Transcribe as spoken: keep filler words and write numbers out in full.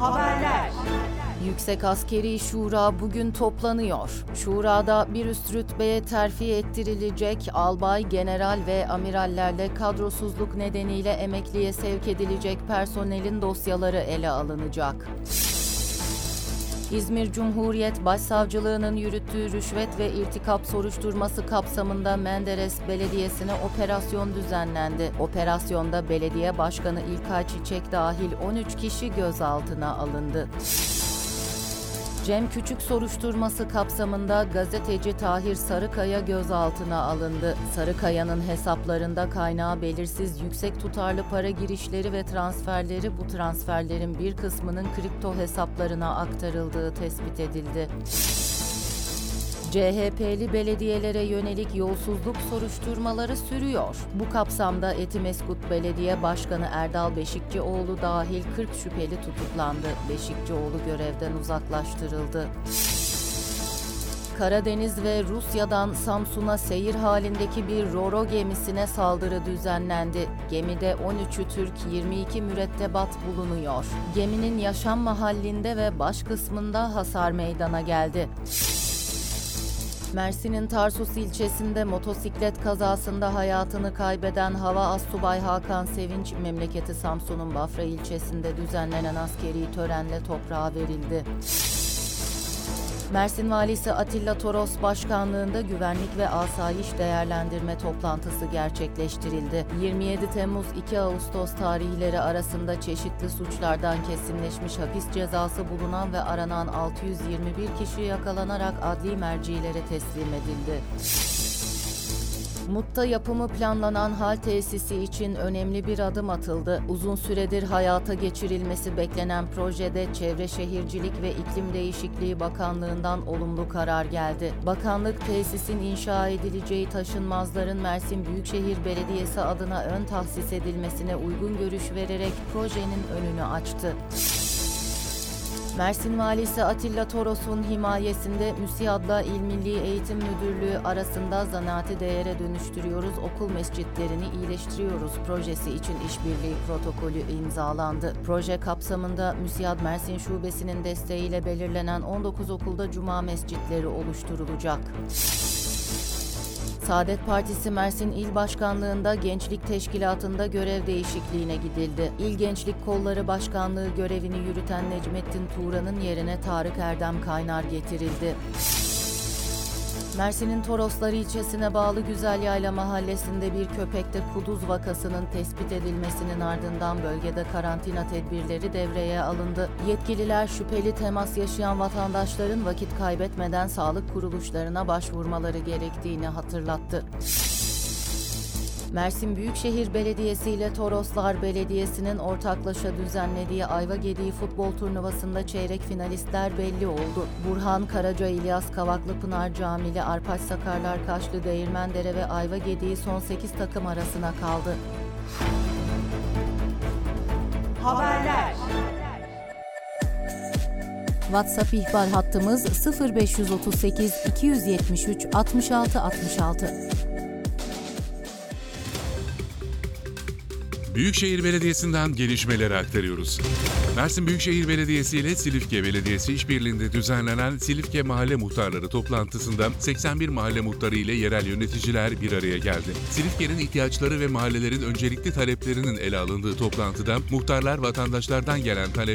Haberler. Yüksek Askeri Şura bugün toplanıyor. Şurada bir üst rütbeye terfi ettirilecek albay, general ve amirallerle kadrosuzluk nedeniyle emekliye sevk edilecek personelin dosyaları ele alınacak. İzmir Cumhuriyet Başsavcılığı'nın yürüttüğü rüşvet ve irtikap soruşturması kapsamında Menderes Belediyesi'ne operasyon düzenlendi. Operasyonda belediye başkanı İlkay Çiçek dahil on üç kişi gözaltına alındı. Cem Küçük soruşturması kapsamında gazeteci Tahir Sarıkaya gözaltına alındı. Sarıkaya'nın hesaplarında kaynağı belirsiz yüksek tutarlı para girişleri ve transferleri, bu transferlerin bir kısmının kripto hesaplarına aktarıldığı tespit edildi. C H P'li belediyelere yönelik yolsuzluk soruşturmaları sürüyor. Bu kapsamda Etimeskut Belediye Başkanı Erdal Beşikçioğlu dahil kırk şüpheli tutuklandı. Beşikçioğlu görevden uzaklaştırıldı. Karadeniz ve Rusya'dan Samsun'a seyir halindeki bir Ro-Ro gemisine saldırı düzenlendi. Gemide on üçü Türk, yirmi iki mürettebat bulunuyor. Geminin yaşam mahallinde ve baş kısmında hasar meydana geldi. Mersin'in Tarsus ilçesinde motosiklet kazasında hayatını kaybeden Hava Assubay Hakan Sevinç, memleketi Samsun'un Bafra ilçesinde düzenlenen askeri törenle toprağa verildi. Mersin Valisi Atilla Toros başkanlığında güvenlik ve asayiş değerlendirme toplantısı gerçekleştirildi. yirmi yedi Temmuz iki Ağustos tarihleri arasında çeşitli suçlardan kesinleşmiş hapis cezası bulunan ve aranan altı yüz yirmi bir kişi yakalanarak adli mercilere teslim edildi. Mut'ta yapımı planlanan hal tesisi için önemli bir adım atıldı. Uzun süredir hayata geçirilmesi beklenen projede Çevre Şehircilik ve İklim Değişikliği Bakanlığı'ndan olumlu karar geldi. Bakanlık tesisin inşa edileceği taşınmazların Mersin Büyükşehir Belediyesi adına ön tahsis edilmesine uygun görüş vererek projenin önünü açtı. Mersin Valisi Atilla Toros'un himayesinde MÜSİAD'la İl Milli Eğitim Müdürlüğü arasında Zanaati Değere Dönüştürüyoruz, okul mescitlerini iyileştiriyoruz projesi için işbirliği protokolü imzalandı. Proje kapsamında MÜSİAD Mersin Şubesi'nin desteğiyle belirlenen on dokuz okulda cuma mescitleri oluşturulacak. Saadet Partisi Mersin İl Başkanlığı'nda Gençlik Teşkilatı'nda görev değişikliğine gidildi. İl Gençlik Kolları Başkanlığı görevini yürüten Necmettin Turan'ın yerine Tarık Erdem Kaynar getirildi. Mersin'in Toroslar ilçesine bağlı Güzelyayla mahallesinde bir köpekte kuduz vakasının tespit edilmesinin ardından bölgede karantina tedbirleri devreye alındı. Yetkililer şüpheli temas yaşayan vatandaşların vakit kaybetmeden sağlık kuruluşlarına başvurmaları gerektiğini hatırlattı. Mersin Büyükşehir Belediyesi ile Toroslar Belediyesi'nin ortaklaşa düzenlediği Ayva Gediği futbol turnuvasında çeyrek finalistler belli oldu. Burhan Karaca, İlyas Kavaklıpınar Camili, Arpaç Sakarlar Kaşlı, Değirmendere ve Ayva Gediği son sekiz takım arasına kaldı. Haberler. WhatsApp ihbar hattımız sıfır beş otuz sekiz iki yüz yetmiş üç altmış altı altmış altı. Büyükşehir Belediyesi'nden gelişmeleri aktarıyoruz. Mersin Büyükşehir Belediyesi ile Silifke Belediyesi işbirliğinde düzenlenen Silifke Mahalle Muhtarları toplantısında seksen bir mahalle muhtarı ile yerel yöneticiler bir araya geldi. Silifke'nin ihtiyaçları ve mahallelerin öncelikli taleplerinin ele alındığı toplantıda muhtarlar vatandaşlardan gelen talep